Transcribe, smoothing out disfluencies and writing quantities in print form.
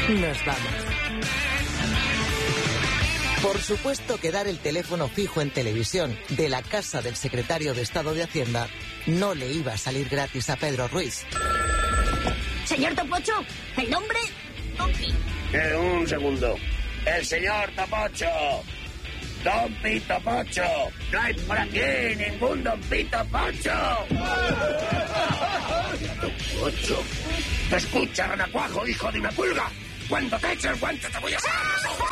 Nos vamos. Por supuesto que dar el teléfono fijo en televisión de la casa del secretario de Estado de Hacienda no le iba a salir gratis a Pedro Ruiz. Señor Topocho, ¿el nombre? Tompi. Un segundo. El señor Topocho. Don Pito Pocho. No hay por aquí ningún Don Pito Pocho. Pocho. Escucha, renacuajo, hijo de una pulga. Cuando te eche el guante te voy a...